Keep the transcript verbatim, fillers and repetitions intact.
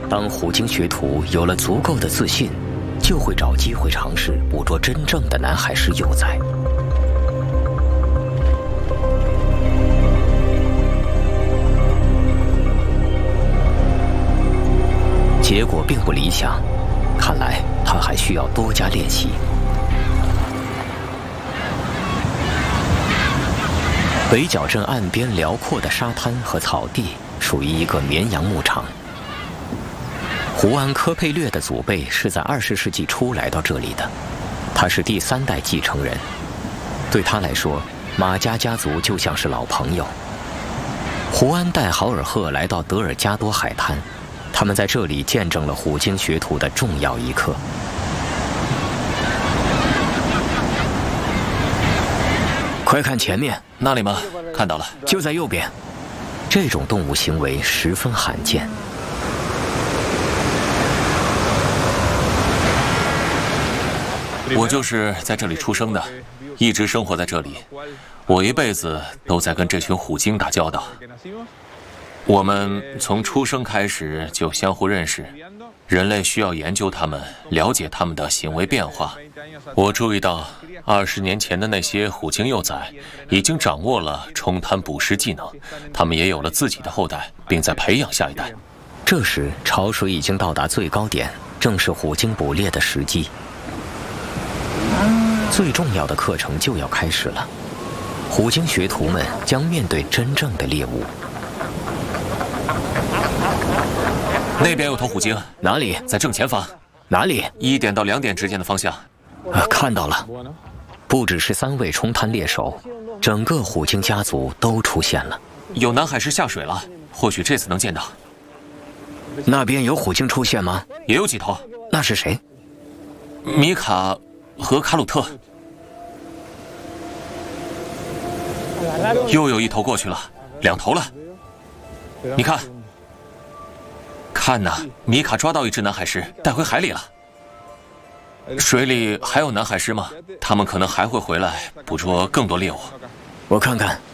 当虎鲸学徒有了足够的自信，就会找机会尝试捕捉真正的南海狮幼崽。结果并不理想，看来他还需要多加练习。北角镇岸边辽阔的沙滩和草地属于一个绵羊牧场。胡安·科佩略的祖辈是在二十世纪初来到这里的，他是第三代继承人。对他来说，马家家族就像是老朋友。胡安带豪尔赫来到德尔加多海滩，他们在这里见证了虎鲸学徒的重要一刻。快看前面， 那里吗？看到了， 就在右边。这种动物行为十分罕见。 我就是在这里出生的，一直生活在这里。我一辈子都在跟这群虎鲸打交道。我们从出生开始就相互认识，人类需要研究它们，了解它们的行为变化。我注意到，二十年前的那些虎鲸幼崽已经掌握了冲滩捕食技能，它们也有了自己的后代，并在培养下一代。 这时，潮水已经到达最高点，正是虎鲸捕猎的时机。最重要的课程就要开始了，虎鲸学徒们将面对真正的猎物。 那边有头虎鲸， 哪里？ 在正前方。 哪里？ 一点到两点之间的方向。 啊，看到了。不只是三位冲滩猎手，整个虎鲸家族都出现了。 有南海狮下水了，或许这次能见到。 那边有虎鲸出现吗？ 也有几头。 那是谁？ 米卡和卡鲁特。又有一头过去了，两头了。你看，看呐，米卡抓到一只南海狮，带回海里了。水里还有南海狮吗？他们可能还会回来捕捉更多猎物。 我看看。